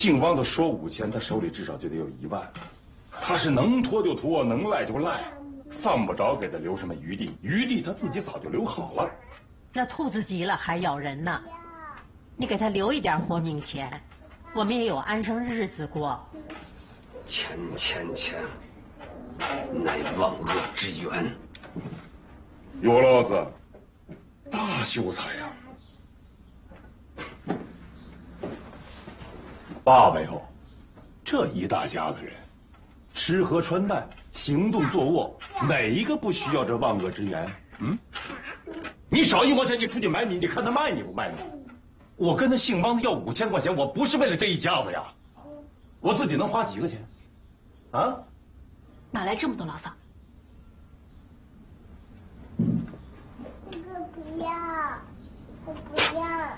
姓汪的说5000，他手里至少就得有1万。他是能拖就拖，能赖就赖，犯不着给他留什么余地，余地他自己早就留好了。 那兔子急了还咬人呢，你给他留一点活命钱，我们也有安生日子过。 钱，乃万恶之源。 有老子，大秀才呀！爸爸哟，这一大家子人，吃喝穿戴、行动坐卧，哪一个不需要这万恶之源？嗯，你少1毛钱，你出去买米，你看他卖你不卖你？我跟他姓汪的要5000块钱，我不是为了这一家子呀，我自己能花几个钱？啊？ 哪来这么多牢骚？ 我不要，我不要。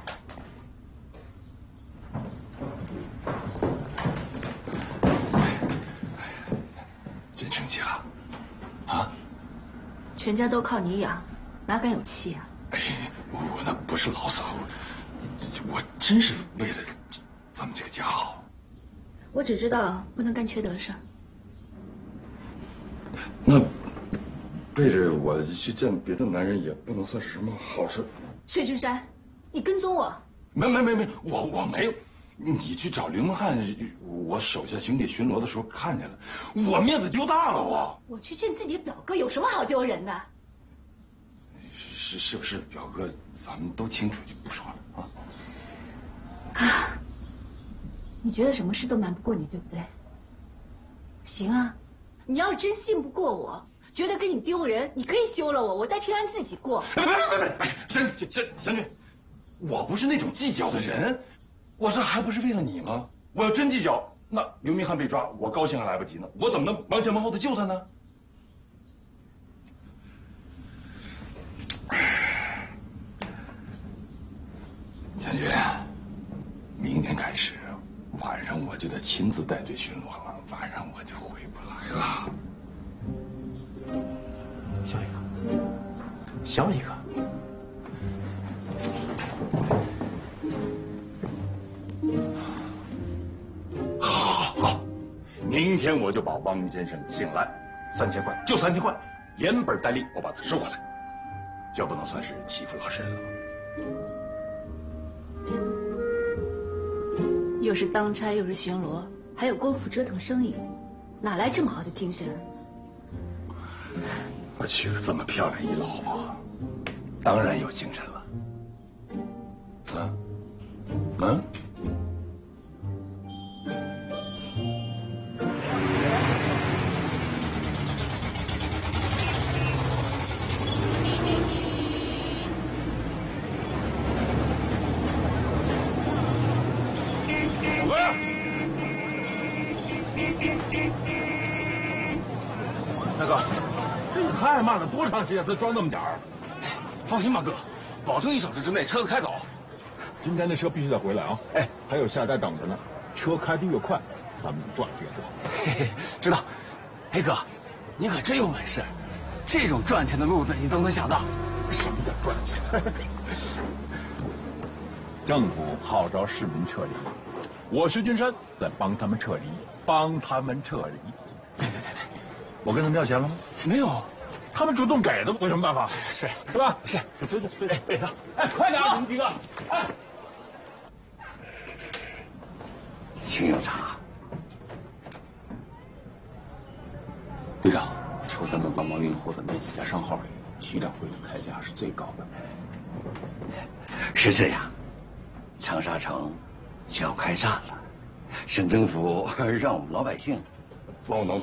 真生气了，啊？ 全家都靠你养，哪敢有气啊？ 哎，我那不是牢骚，我真是为了咱们这个家好。 我只知道不能干缺德事儿。 那背着我去见别的男人也不能算是什么好事。 薛君山，你跟踪我？ 没，我没有。你去找刘文翰，我手下兄弟巡逻的时候看见了，我面子丢大了。 我去见自己的表哥有什么好丢人的？ 是不是表哥，咱们都清楚，就不说了啊。 啊，你觉得什么事都瞒不过你，对不对？行啊，你要是真信不过我，觉得跟你丢人，你可以休了我，我带平安自己过。 别，山君，我不是那种计较的人，我这还不是为了你吗？我要真计较，那刘明翰被抓，我高兴还来不及呢，我怎么能忙前忙后的救他呢？将军，明天开始，晚上我就得亲自带队巡逻了，晚上我就回不来了。 笑一个。 好，明天我就把汪先生请来，3000块，就3000块，连本带利我把他收回来，这不能算是欺负老实人了。 又是当差又是巡逻，还有功夫折腾生意，哪来这么好的精神？ 我娶了这么漂亮一老婆，当然有精神了。 大哥，这也太慢了，多长时间才装那么点儿？ 放心吧，哥，保证1小时之内车子开走。 今天的车必须得回来啊！哎，还有下单等着呢，车开得越快，咱们赚的越多。 嘿嘿，知道。哎哥，你可真有本事，这种赚钱的路子你都能想到。 什么叫赚钱？政府号召市民撤离，我薛君山在帮他们撤离，对，我跟他们要钱了吗？ 没有， 他们主动给的，我有什么办法？ 是吧？ 是， 追着，背他！ 哎，快点啊！ 你们几个，哎， 请用茶。队长，抽咱们帮忙运货的那几家商号里，徐掌柜的开价是最高的。 是这样，长沙城就要开战了，省政府让我们老百姓， 帮我等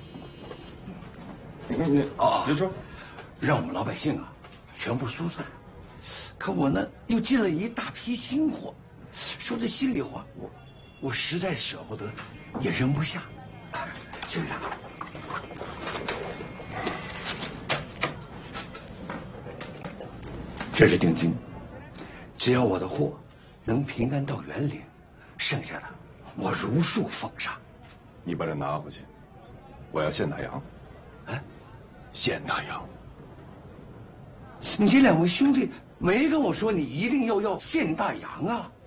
等。你别说， 让我们老百姓啊全部疏散。可我呢又进了一大批新货，说句心里话，我实在舍不得，也扔不下。局长，这是定金，只要我的货能平安到园岭，剩下的我如数奉上。 你把这拿回去，我要现打烊。 哎， 现打烊。 你这2位兄弟没跟我说你一定要现大洋啊？